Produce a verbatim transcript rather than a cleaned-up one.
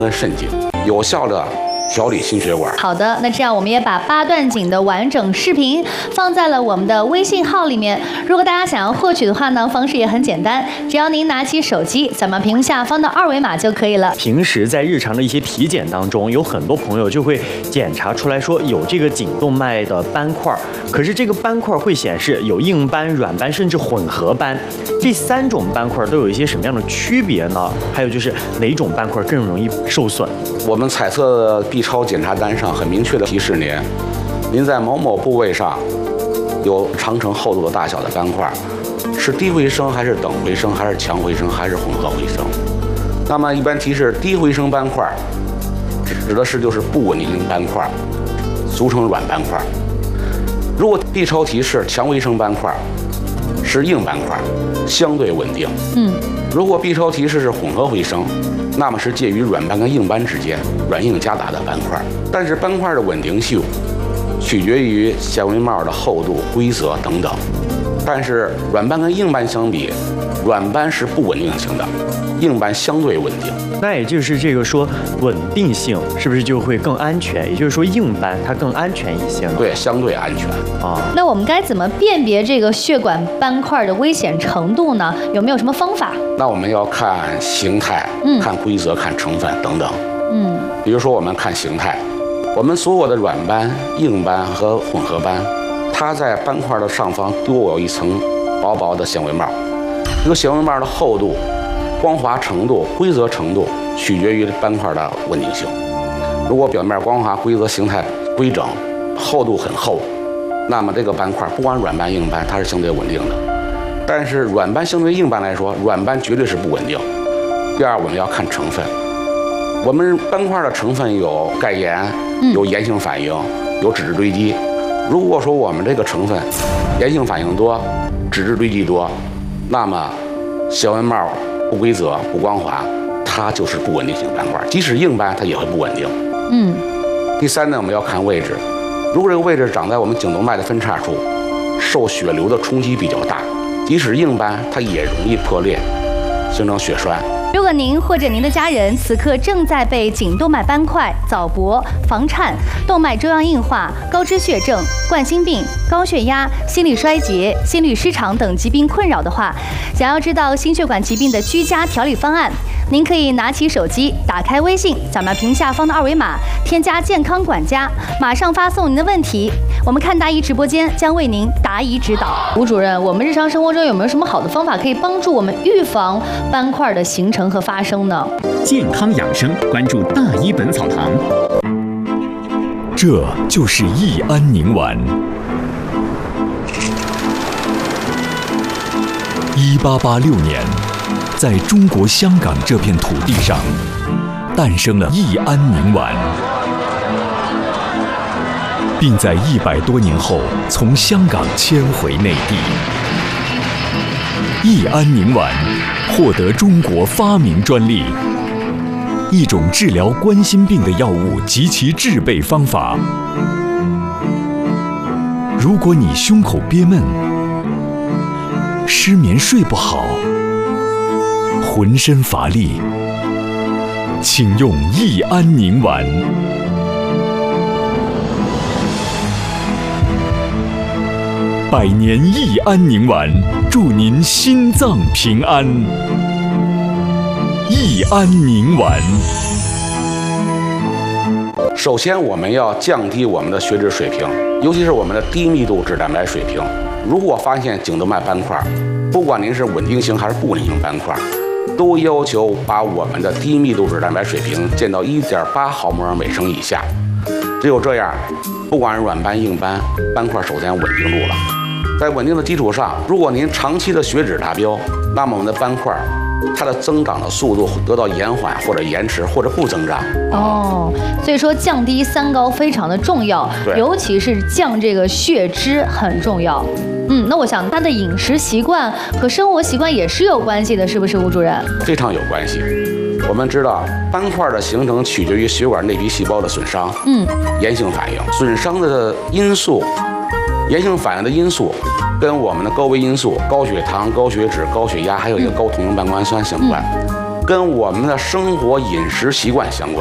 跟肾经，有效的调理心血管。 好的，那这样我们也把八段锦的完整视频放在了我们的微信号里面。如果大家想要获取的话呢，方式也很简单，只要您拿起手机，扫描屏幕下方的二维码就可以了。 平时在日常的一些体检当中，有很多朋友就会检查出来说有这个颈动脉的斑块，可是这个斑块会显示有硬斑、软斑，甚至混合斑。这三种斑块都有一些什么样的区别呢？还有就是哪种斑块更容易受损？ 我们彩色的 B 超检查单上很明确的提示您，您在某某部位上有长程厚度的大小的斑块，是低回声还是等回声还是强回声还是混合回声？那么一般提示低回声斑块，指的是就是不稳定性斑块，俗称软斑块。如果 B 超提示强回声斑块，是硬斑块，相对稳定。 嗯。 如果 B 超提示是混合回声，那么是介于软斑跟硬斑之间，软硬夹杂的斑块。但是斑块的稳定性取决于纤维帽的厚度、规则等等。但是软斑跟硬斑相比，软斑是不稳定性的，硬斑相对稳定。 那也就是这个说稳定性是不是就会更安全？也就是说硬斑它更安全一些呢？ 对，相对安全啊。 那我们该怎么辨别这个血管斑块的危险程度呢？有没有什么方法？ 那我们要看形态、 嗯、 看规则、看成分等等。 嗯， 比如说我们看形态，我们所有的软斑、硬斑和混合斑，它在斑块的上方都有一层薄薄的纤维帽。这个纤维帽的厚度、光滑程度、规则程度取决于斑块的稳定性。如果表面光滑、规则、形态规整、厚度很厚，那么这个斑块不管软斑硬斑，它是相对稳定的。但是软斑相对硬斑来说，软斑绝对是不稳定。第二，我们要看成分。我们斑块的成分有钙盐，有炎性反应，有脂质堆积。如果说我们这个成分炎性反应多，脂质堆积多，那么纤维帽不规则、不光滑，它就是不稳定性斑块。即使硬斑，它也会不稳定。 嗯。 第三呢，我们要看位置。如果这个位置长在我们颈动脉的分叉处，受血流的冲击比较大，即使硬斑，它也容易破裂，形成血栓。 如果您或者您的家人此刻正在被颈动脉斑块、早搏、房颤、动脉粥样硬化、高脂血症、冠心病、高血压、心力衰竭、心律失常等疾病困扰的话，想要知道心血管疾病的居家调理方案，您可以拿起手机，打开微信，扫描屏下方的二维码，添加健康管家，马上发送您的问题，我们看大医直播间将为您答疑指导。吴主任，我们日常生活中有没有什么好的方法可以帮助我们预防斑块的形成和发生呢？ 健康养生，关注大医本草堂。 这就是益安宁丸。一八八六年，在中国香港这片土地上，诞生了益安宁丸，并在一百多年后从香港迁回内地。益安宁丸获得中国发明专利，一种治疗冠心病的药物及其制备方法。如果你胸口憋闷、失眠睡不好、浑身乏力，请用益安宁丸。百年益安宁丸，祝您心脏平安。益安宁丸。 首先，我们要降低我们的血脂水平，尤其是我们的低密度脂蛋白水平。如果发现颈动脉斑块，不管您是稳定性还是不稳定性斑块，都要求把我们的低密度脂蛋白水平降到一点八毫摩尔每升以下。只有这样，不管是软斑硬斑，斑块首先稳定住了。在稳定的基础上，如果您长期的血脂达标，那么我们的斑块它的增长的速度得到延缓或者延迟或者不增长。 哦，所以说降低三高非常的重要，尤其是降这个血脂很重要。嗯，那我想他的饮食习惯和生活习惯也是有关系的，是不是吴主任？ 非常有关系。我们知道斑块的形成取决于血管内皮细胞的损伤， 嗯， 炎性反应，损伤的因素，炎性反应的因素跟我们的高危因素，高血糖、高血脂、高血压，还有一个高酮型半胱氨酸相关。 跟我们的生活饮食习惯相关。